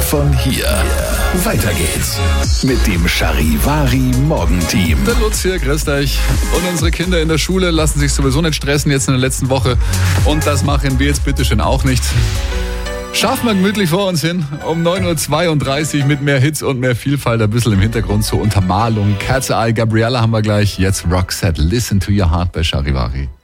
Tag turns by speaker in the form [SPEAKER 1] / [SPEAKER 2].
[SPEAKER 1] von hier. Weiter geht's mit dem Charivari Morgenteam.
[SPEAKER 2] Der Lutz hier, grüßt euch. Und unsere Kinder in der Schule lassen sich sowieso nicht stressen jetzt in der letzten Woche. Und das machen wir jetzt bitteschön auch nicht. Schaffen wir gemütlich vor uns hin, um 9.32 Uhr mit mehr Hits und mehr Vielfalt, ein bisschen im Hintergrund zur Untermalung. Cat's Eye, Gabriella haben wir gleich. Jetzt Roxette, Listen to Your Heart bei Charivari.